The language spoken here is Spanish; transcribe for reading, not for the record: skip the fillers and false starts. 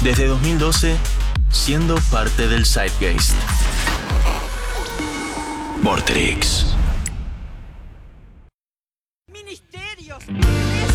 Desde 2012, siendo parte del Zeitgeist. Vorterix. Ministerios.